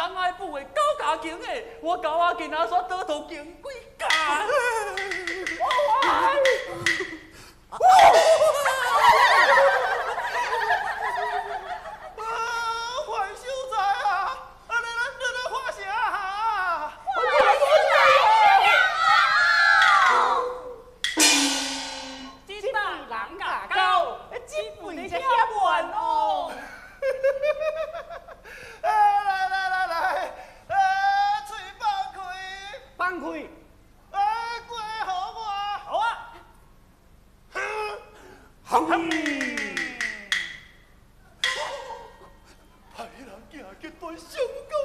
人爱补的高价钱的，我高阿健阿煞倒头见几家。 范秀才啊，咱画啥啊？ 这辈人家高，这辈你才遐晚哦。 来，嘴放开， 放开。 过好我。 好啊。 歹人行去对上